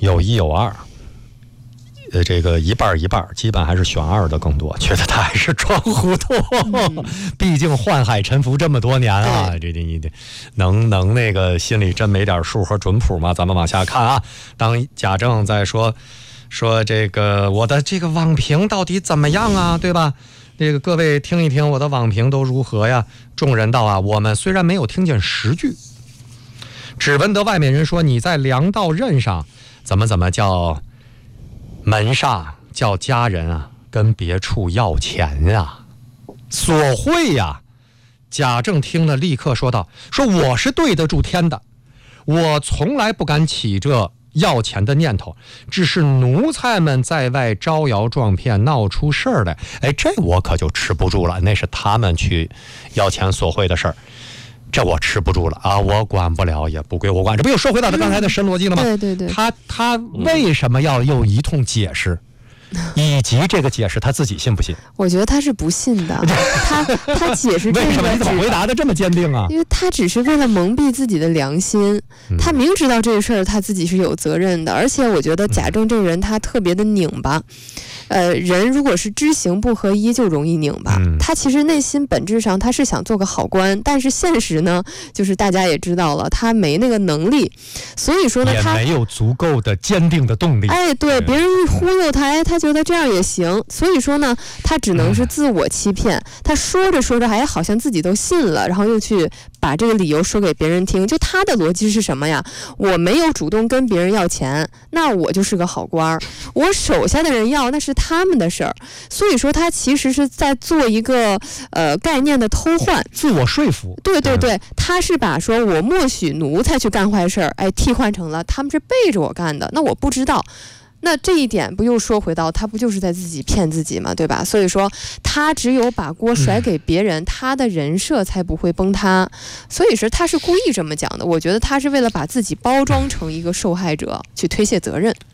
有一有二。这个一半一半，基本还是选二的更多，觉得他还是装糊涂。毕竟宦海沉浮这么多年啊，这你得能那个心里真没点数和准谱吗？咱们往下看啊。当贾政在说这个我的这个网评到底怎么样啊，对吧？这个各位听一听我的网评都如何呀？众人道啊，我们虽然没有听见实句，只闻得外面人说你在粮道任上怎么叫门上叫家人啊跟别处要钱啊，索贿呀。贾政听了立刻说道，说我是对得住天的，我从来不敢起这要钱的念头，只是奴才们在外招摇撞骗闹出事儿来，这我可就吃不住了，那是他们去要钱索贿的事儿，这我吃不住了啊！我管不了，也不归我管。这不又说回到他刚才的神逻辑了吗？ 对， 他为什么要又一通解释，以及这个解释他自己信不信？ 我觉得他是不信的。他解释这个， 为什么你怎么回答的这么坚定啊？ 因为他只是为了蒙蔽自己的良心，他明知道这个事儿他自己是有责任的，而且我觉得贾政这个人他特别的拧巴。人如果是知行不合一，就容易拧巴。他其实内心本质上他是想做个好官，但是现实呢，就是大家也知道了，他没那个能力，所以说呢，他也没有足够的坚定的动力。 对，别人一忽悠他，他觉得这样也行，所以说呢，他只能是自我欺骗。他说着说着，好像自己都信了，然后又去把这个理由说给别人听。就他的逻辑是什么呀？我没有主动跟别人要钱，那我就是个好官，我手下的人要，那是他们的事儿。所以说他其实是在做一个概念的偷换， 自我说服。 对，他是把说我默许奴才去干坏事儿，替换成了他们是背着我干的，那我不知道。那这一点不又说回到他不就是在自己骗自己吗？对吧？所以说他只有把锅甩给别人，他的人设才不会崩塌。所以说他是故意这么讲的，我觉得他是为了把自己包装成一个受害者去推卸责任。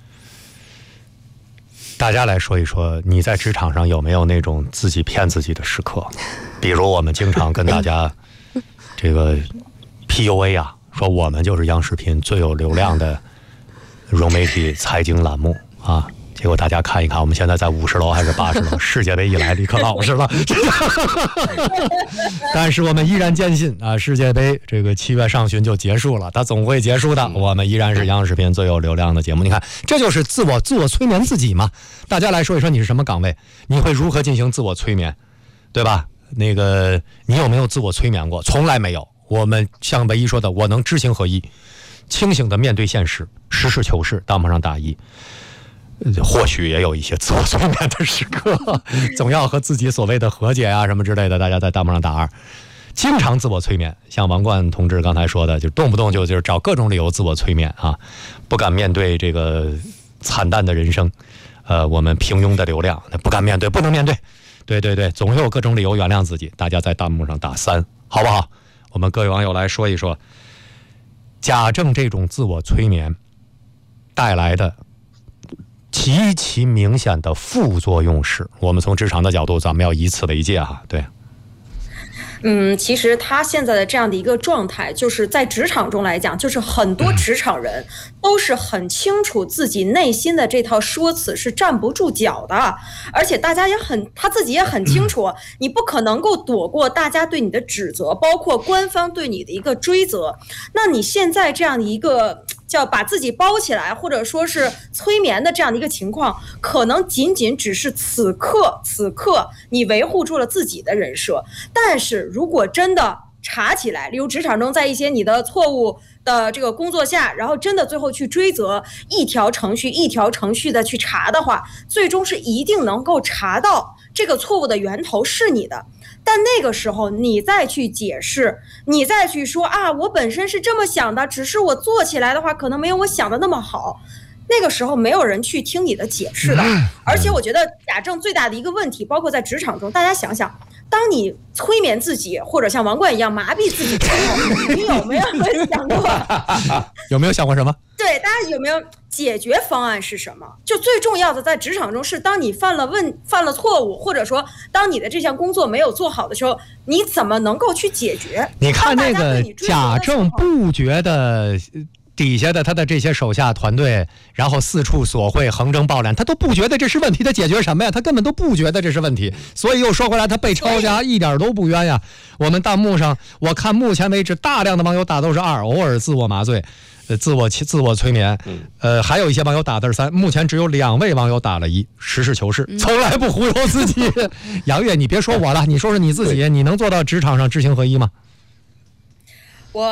大家来说一说，你在职场上有没有那种自己骗自己的时刻？比如我们经常跟大家这个 PUA 啊，说我们就是央视频最有流量的融媒体财经栏目啊，结果大家看一看，我们现在在50楼还是80楼，世界杯一来立刻老实了。但是我们依然坚信啊，世界杯这个7月上旬就结束了，它总会结束的。我们依然是央视频最有流量的节目。你看，这就是自我催眠自己嘛。大家来说一说，你是什么岗位？你会如何进行自我催眠，对吧？那个你有没有自我催眠过？从来没有。我们像唯一说的，我能知行合一，清醒的面对现实，实事求是，当不上大意。或许也有一些自我催眠的时刻，总要和自己所谓的和解啊什么之类的，大家在弹幕上打2。经常自我催眠，像王冠同志刚才说的，就动不动就是找各种理由自我催眠啊，不敢面对这个惨淡的人生，我们平庸的流量，不敢面对，不能面对，对，总有各种理由原谅自己。大家在弹幕上打3，好不好？我们各位网友来说一说，贾政这种自我催眠带来的极其明显的副作用是，我们从职场的角度，咱们要以此为戒哈。对。 其实他现在的这样的一个状态，就是在职场中来讲，就是很多职场人都是很清楚自己内心的这套说辞是站不住脚的，而且他自己也很清楚，你不可能够躲过大家对你的指责，包括官方对你的一个追责。那你现在这样的一个叫把自己包起来，或者说是催眠的这样的一个情况，可能仅仅只是此刻你维护住了自己的人设，但是如果真的查起来，例如职场中在一些你的错误的这个工作下，然后真的最后去追责，一条程序的去查的话，最终是一定能够查到这个错误的源头是你的。但那个时候你再去解释，你再去说啊，我本身是这么想的，只是我做起来的话可能没有我想的那么好，那个时候没有人去听你的解释的。而且我觉得贾政最大的一个问题，包括在职场中，大家想想，当你催眠自己或者像王冠一样麻痹自己之后，你有没有想过有没有想过什么？ 对，大家有没有解决方案是什么？就最重要的在职场中是，当你犯了错误，或者说当你的这项工作没有做好的时候，你怎么能够去解决？ 你看那个贾政不觉得底下的他的这些手下团队，然后四处索贿、横征暴敛，他都不觉得这是问题，他解决什么呀？他根本都不觉得这是问题。所以又说回来，他被抄家一点都不冤呀。我们弹幕上，我看目前为止大量的网友打都是2，偶尔自我麻醉。自我催眠，还有一些网友打的是3，目前只有2位网友打了1，实事求是，从来不忽悠自己。杨越，你别说我了，你说说你自己，你能做到职场上知行合一吗？ 我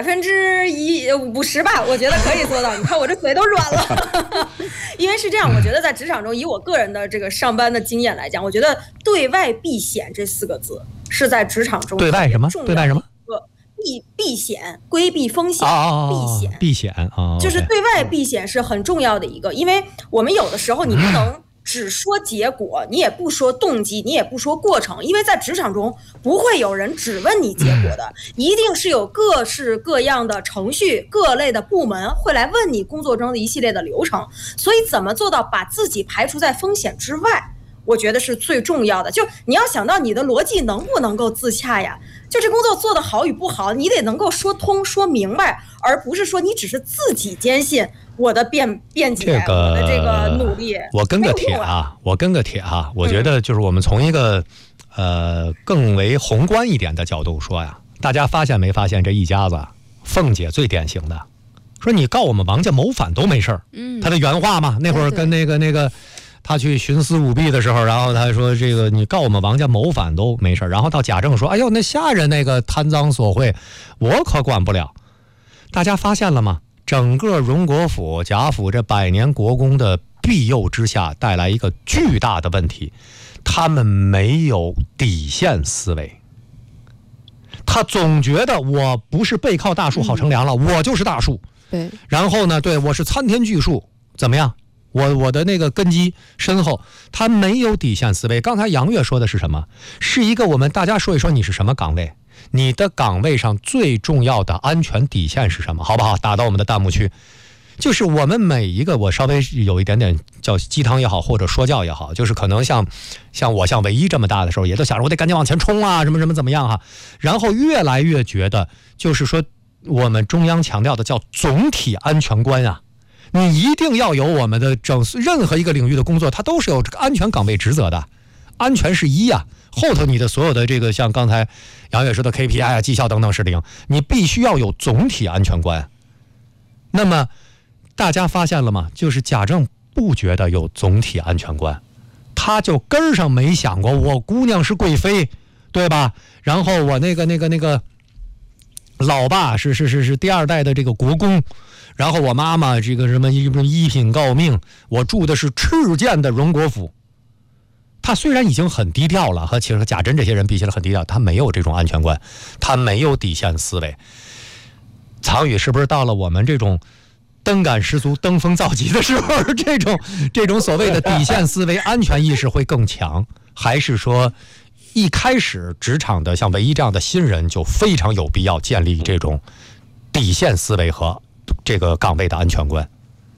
50%吧，我觉得可以做到。你看我这嘴都软了。因为是这样，我觉得在职场中，以我个人的这个上班的经验来讲，我觉得对外避险这4个字是在职场中对外什么？对外什么？ 避险，规避风险，避险就是对外避险是很重要的一个，因为我们有的时候你不能只说结果，你也不说动机，你也不说过程，因为在职场中不会有人只问你结果的，一定是有各式各样的程序，各类的部门会来问你工作中的一系列的流程，所以怎么做到把自己排除在风险之外，我觉得是最重要的。就你要想到你的逻辑能不能够自洽呀，就这工作做得好与不好，你得能够说通说明白，而不是说你只是自己坚信我的辩解，我的这个努力。 我跟个铁啊，我觉得就是我们从一个更为宏观一点的角度说呀，大家发现没发现这一家子，凤姐最典型的，说你告我们王家谋反都没事儿，他的原话嘛，那会儿跟那个。他去徇私舞弊的时候，然后他说这个你告我们王家谋反都没事，然后到贾政说，哎呦那下人那个贪赃索贿我可管不了。大家发现了吗？整个荣国府贾府这100年国公的庇佑之下，带来一个巨大的问题，他们没有底线思维。他总觉得我不是背靠大树好乘凉了，我就是大树。 对， 然后呢，对我是参天巨树，怎么样？我的那个根基深厚，他没有底线思维。刚才杨越说的是什么？是一个我们大家说一说你是什么岗位，你的岗位上最重要的安全底线是什么，好不好？打到我们的弹幕区。就是我们每一个，我稍微有一点点叫鸡汤也好，或者说教也好，就是可能像唯一这么大的时候，也都想着我得赶紧往前冲啊，什么怎么样哈。然后越来越觉得，就是说我们中央强调的叫总体安全观啊。你一定要有我们的任何一个领域的工作，它都是有这个安全岗位职责的，安全是1啊，后头你的所有的这个像刚才杨越说的 KPI 啊、绩效等等是0，你必须要有总体安全观。那么大家发现了吗？就是贾政不觉得有总体安全观，他就根儿上没想过我姑娘是贵妃，对吧？然后我那个老爸是第2代的这个国公。然后我妈妈这个什么一品诰命，我住的是赤剑的荣国府。他虽然已经很低调了，和其实和贾珍这些人比起来很低调，他没有这种安全观，他没有底线思维。曹禺是不是到了我们这种登感十足、登峰造极的时候，这种所谓的底线思维、安全意识会更强？还是说一开始职场的像唯一这样的新人就非常有必要建立这种底线思维和这个岗位的安全观？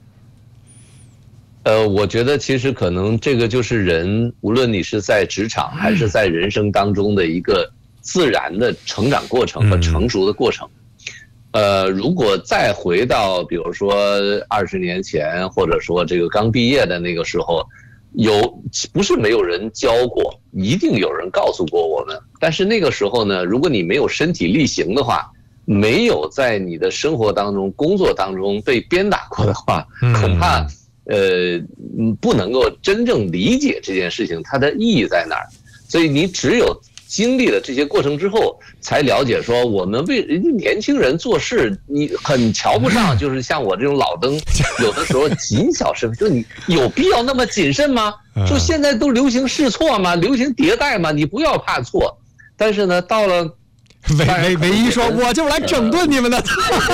我觉得其实可能这个就是人，无论你是在职场还是在人生当中的一个自然的成长过程和成熟的过程。如果再回到比如说20年前，或者说这个刚毕业的那个时候，不是没有人教过，一定有人告诉过我们。但是那个时候呢，如果你没有身体力行的话，没有在你的生活当中、工作当中被鞭打过的话，恐怕不能够真正理解这件事情它的意义在哪儿。所以你只有经历了这些过程之后，才了解说我们为人家年轻人做事，你很瞧不上，就是像我这种老登，有的时候谨小慎微，就你有必要那么谨慎吗？就现在都流行试错吗？流行迭代吗？你不要怕错。但是呢，到了唯一说我就来整顿你们的。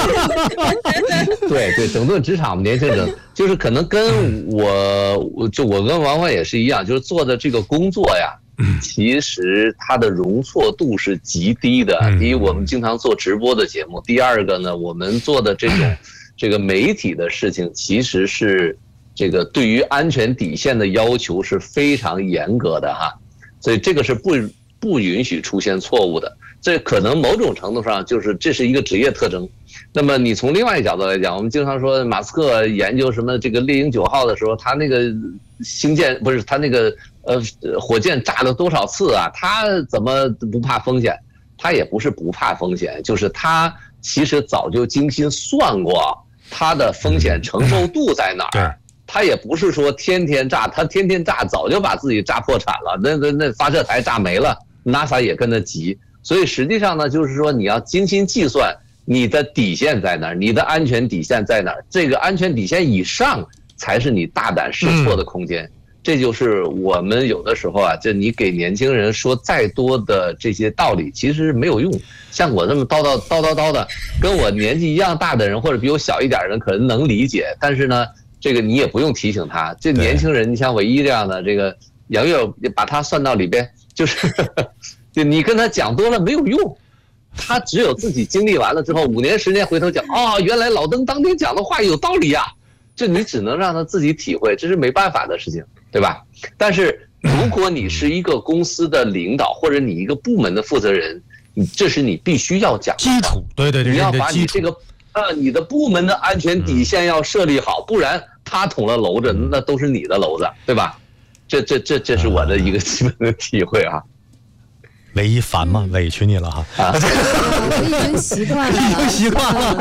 对，整顿职场年轻人，就是可能跟我跟王欢也是一样，就是做的这个工作呀，其实它的容错度是极低的。第一，我们经常做直播的节目；第二个呢，我们做的这个媒体的事情，其实是这个对于安全底线的要求是非常严格的哈，所以这个是不允许出现错误的。 这可能某种程度上就是这是一个职业特征。那么你从另外一个角度来讲，我们经常说马斯克研究什么这个猎鹰9号的时候，他那个星舰不是他那个火箭炸了多少次啊？他怎么不怕风险？他也不是不怕风险，就是他其实早就精心算过他的风险承受度在哪儿。他也不是说天天炸，他天天炸早就把自己炸破产了，那发射台炸没了 ，NASA 也跟着急。所以实际上呢，就是说你要精心计算你的底线在哪儿，你的安全底线在哪儿，这个安全底线以上才是你大胆试错的空间。这就是我们有的时候啊，就你给年轻人说再多的这些道理，其实没有用。像我这么叨的，跟我年纪一样大的人或者比我小一点的人可能能理解，但是呢，这个你也不用提醒他。这年轻人，你像唯一这样的这个杨越，把他算到里边，就是就你跟他讲多了没有用，他只有自己经历完了之后，5年10年回头讲，原来老登当年讲的话有道理啊。这你只能让他自己体会，这是没办法的事情，对吧？但是如果你是一个公司的领导，或者你一个部门的负责人，这是你必须要讲的基础。对， 你要把你这个你的部门的安全底线要设立好，不然他捅了娄子，那都是你的娄子，对吧？这是我的一个基本的体会啊。 唯一烦吗？委屈你了哈！ 我已经习惯了， 已经习惯了。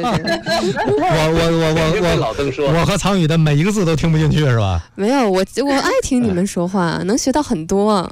我老邓说， 我和苍宇的每一个字都听不进去是吧？ 没有，我爱听你们说话，能学到很多。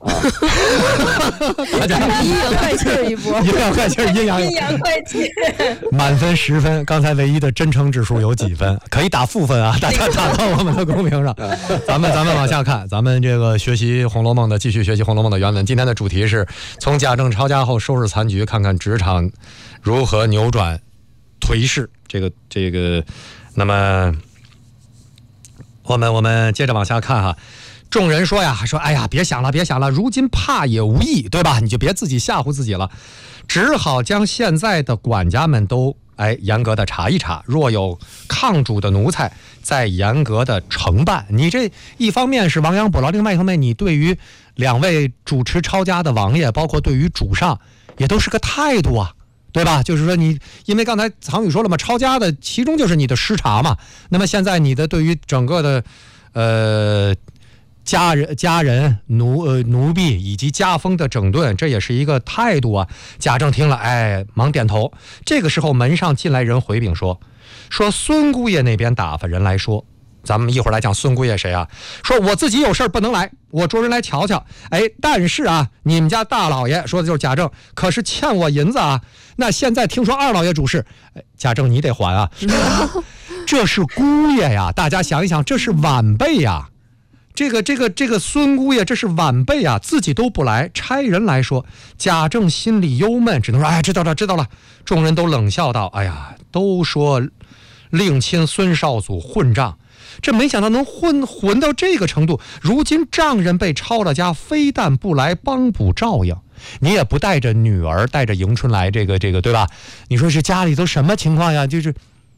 大家阴阳怪气一波， 阴阳怪气，阴阳怪气。 满分10分，刚才唯一的真诚指数有几分？可以打负分啊！大家打到我们的公屏上。咱们往下看，咱们这个学习《红楼梦》的，继续学习《红楼梦》的原文。今天的主题是从贾政抄家后收拾残局，看看职场如何扭转颓势。这个，那么我们接着往下看哈。众人说哎呀，别想了，如今怕也无益，对吧？你就别自己吓唬自己了，只好将现在的管家们都严格的查一查，若有抗主的奴才，再严格的惩办。你这一方面是亡羊补牢，另外一方面你对于2位主持抄家的王爷，包括对于主上，也都是个态度啊，对吧？就是说你，因为刚才苍宇说了嘛，抄家的其中就是你的失察嘛。那么现在你的对于整个的家人奴婢以及家风的整顿，这也是一个态度啊。贾政听了，忙点头。这个时候门上进来人回禀说孙姑爷那边打发人来说，咱们一会儿来讲孙姑爷谁啊？说我自己有事不能来，我着人来瞧瞧。但是啊，你们家大老爷说的就是贾政，可是欠我银子啊。那现在听说二老爷主事，贾政你得还啊。这是姑爷呀，大家想一想，这是晚辈呀。这个孙姑爷这是晚辈啊，自己都不来，差人来说。贾政心里忧闷，只能说知道了。众人都冷笑道，都说令亲孙少祖混账，这没想到能混到这个程度。如今丈人被抄了家，非但不来帮补照应，你也不带着女儿带着迎春来，这个对吧？你说是家里都什么情况呀？就是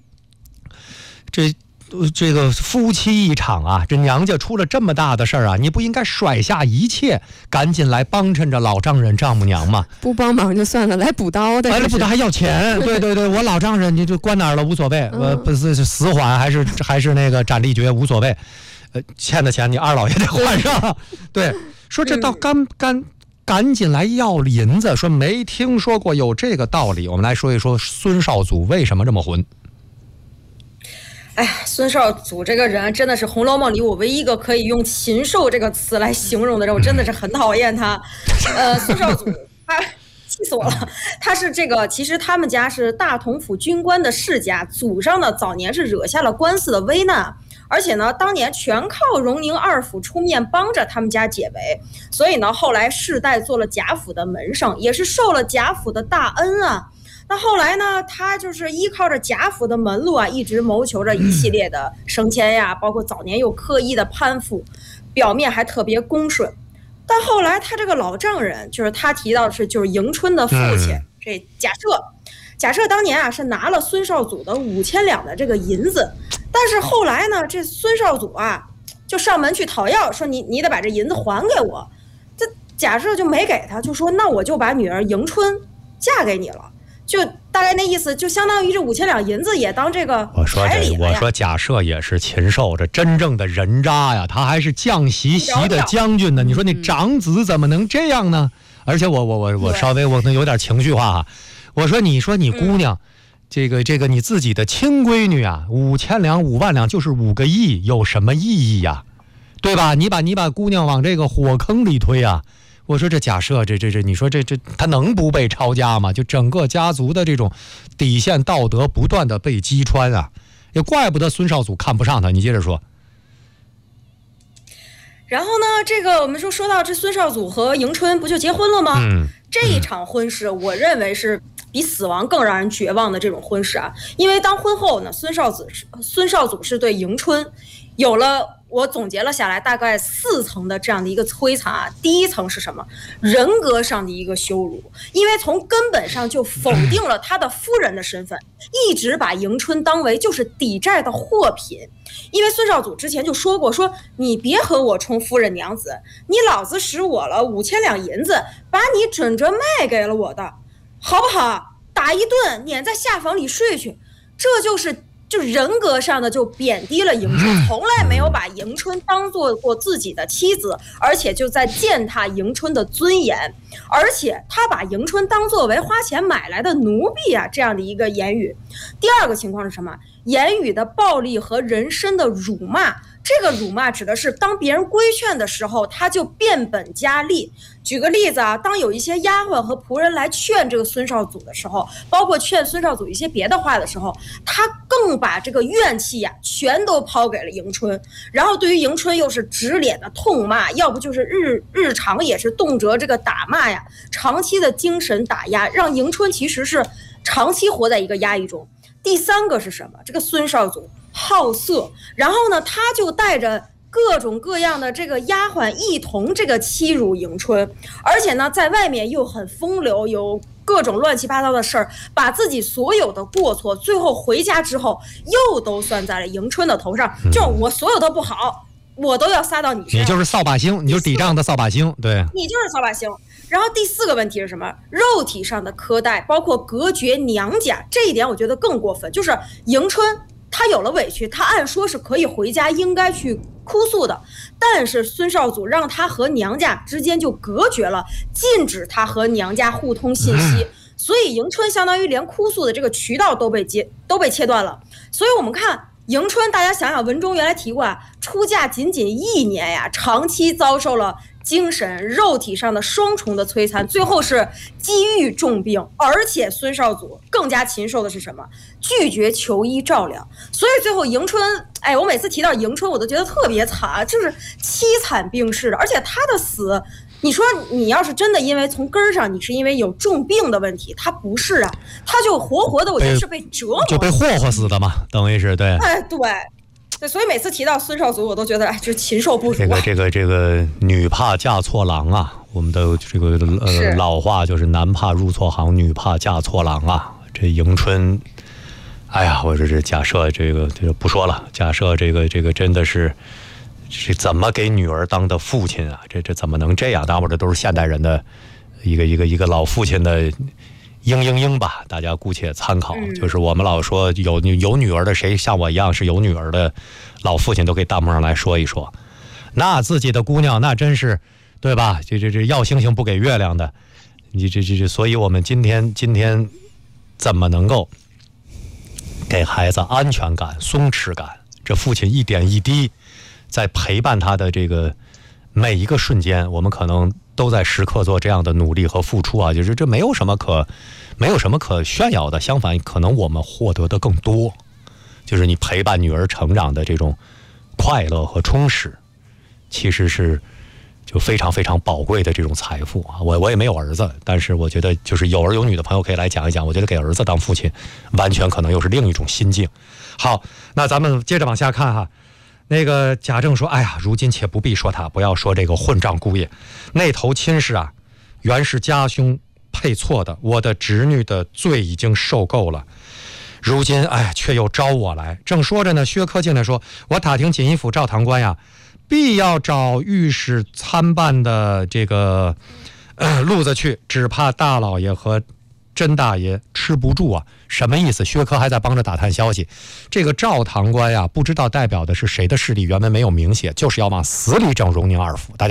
这个夫妻一场啊，这娘家出了这么大的事儿啊，你不应该甩下一切，赶紧来帮衬着老丈人丈母娘吗？ 不帮忙就算了，来补刀的， 来补刀还要钱。对，我老丈人你就关哪儿了无所谓，不是死缓还是那个斩立决无所谓，欠的钱你二老爷得还上。对，说这倒赶紧来要银子，说没听说过有这个道理。我们来说一说孙少祖为什么这么混。 孙少祖这个人真的是《红楼梦》里我唯一一个可以用禽兽这个词来形容的人，我真的是很讨厌他。孙少祖他气死我了，他是其实他们家是大同府军官的世家，祖上呢早年是惹下了官司的危难，而且呢当年全靠荣宁二府出面帮着他们家解围，所以呢后来世代做了贾府的门生，也是受了贾府的大恩啊。那后来呢，他就是依靠着贾府的门路啊，一直谋求着一系列的升迁呀，包括早年又刻意的攀附，表面还特别恭顺。但后来他这个老丈人，就是他提到的是就是迎春的父亲，这贾赦当年啊是拿了孙少祖的5000两的这个银子，但是后来呢，这孙少祖啊就上门去讨要，说你得把这银子还给我。 贾赦就没给他，就说那我就把女儿迎春嫁给你了，就大概那意思，就相当于这5000两银子也当这个彩礼了呀。 我说贾赦也是禽兽，这真正的人渣呀，他还是将席的将军呢。你说你长子怎么能这样呢？而且我稍微我可能有点情绪化哈。我说你姑娘，这个你自己的亲闺女啊，5000两5万两就是5个亿，有什么意义呀？对吧？你把姑娘往这个火坑里推啊！我说这贾赦这你说这他能不被抄家吗？就整个家族的这种底线道德不断的被击穿啊，也怪不得孙绍祖看不上他。你接着说。 然后呢，这个我们说到这孙绍祖和迎春不就结婚了吗？这一场婚事，我认为是比死亡更让人绝望的这种婚事啊！因为当婚后呢，孙绍祖是对迎春有了。我总结了下来，大概4层的这样的一个摧残啊。第一层是什么？人格上的一个羞辱，因为从根本上就否定了他的夫人的身份，一直把迎春当为就是抵债的货品。因为孙绍祖之前就说过，说你别和我充夫人娘子，你老子使我了5000两银子，把你准着卖给了我的，好不好？打一顿，撵在下房里睡去，这就人格上的就贬低了迎春，从来没有把迎春当做过自己的妻子，而且就在践踏迎春的尊严，而且他把迎春当作为花钱买来的奴婢啊，这样的一个言语。第二个情况是什么？言语的暴力和人身的辱骂。这个辱骂指的是当别人规劝的时候，他就变本加厉。举个例子啊，当有一些丫鬟和仆人来劝这个孙绍祖的时候，包括劝孙绍祖一些别的话的时候，他更把这个怨气呀全都抛给了迎春，然后对于迎春又是直脸的痛骂，要不就是日常也是动辄这个打骂呀，长期的精神打压，让迎春其实是长期活在一个压抑中。第三个是什么？这个孙绍祖好色，然后呢，他就带着各种各样的这个丫鬟一同这个欺辱迎春，而且呢，在外面又很风流，有各种乱七八糟的事儿，把自己所有的过错，最后回家之后又都算在了迎春的头上，就我所有的不好，我都要撒到你身上。 你就是扫把星，你就是抵账的扫把星，对， 你就是扫把星。然后第4个问题是什么？肉体上的苛待，包括隔绝娘家，这一点我觉得更过分。就是迎春她有了委屈，她按说是可以回家应该去哭诉的，但是孙绍祖让她和娘家之间就隔绝了，禁止她和娘家互通信息，所以迎春相当于连哭诉的这个渠道都被切断了。所以我们看迎春，大家想想，文中原来提过啊，出嫁仅1年呀，长期遭受了精神、肉体上的双重的摧残，最后是积郁重病。而且孙绍祖更加禽兽的是什么？拒绝求医照料。所以最后迎春，我每次提到迎春，我都觉得特别惨，就是凄惨病逝的。而且他的死，你说你要是真的因为从根儿上你是因为有重病的问题，他不是啊，他就活活的，我觉得是被折磨， 就被霍霍死的嘛，等于是对。 对，所以每次提到孙绍祖，我都觉得这禽兽不如啊。 这个女怕嫁错郎啊，我们的这个老话就是男怕入错行，女怕嫁错郎啊。这迎春，哎呀，我说这贾赦这个不说了，贾赦这个真的是怎么给女儿当的父亲啊？这怎么能这样？当然这都是现代人的一个老父亲的。嘤吧，大家姑且参考。就是我们老说有女儿的，谁像我一样是有女儿的老父亲，都给弹幕上来说一说。那自己的姑娘，那真是，对吧？这要星星不给月亮的，你所以我们今天怎么能够给孩子安全感、松弛感？这父亲一点一滴在陪伴他的这个每一个瞬间，我们可能都在时刻做这样的努力和付出啊，就是这没有什么可炫耀的，相反，可能我们获得的更多，就是你陪伴女儿成长的这种快乐和充实，其实是就非常非常宝贵的这种财富啊。我也没有儿子，但是我觉得就是有儿有女的朋友可以来讲一讲，我觉得给儿子当父亲，完全可能又是另一种心境。好，那咱们接着往下看哈。那个贾政说：“哎呀，如今且不必说他，不要说这个混账姑爷，那头亲事啊，原是家兄配错的，我的侄女的罪已经受够了，如今却又招我来。”正说着呢，薛科进来说：“我打听锦衣府赵堂官呀， 必要找御史参办的这个路子去，只怕大老爷和甄大爷吃不住啊。什么意思？薛科还在帮着打探消息。这个赵堂官呀，不知道代表的是谁的势力，原文没有明写，就是要往死里整荣宁二府。大家